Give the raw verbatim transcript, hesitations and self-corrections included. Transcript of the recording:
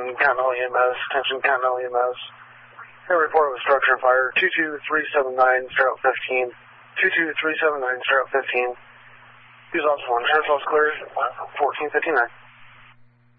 Continental E M S, attention Continental E M S. A report of structure fire, two two three seven nine, start out fifteen. two two three seven nine, start out fifteen. Use officer one, transfer clear, fourteen fifty-nine.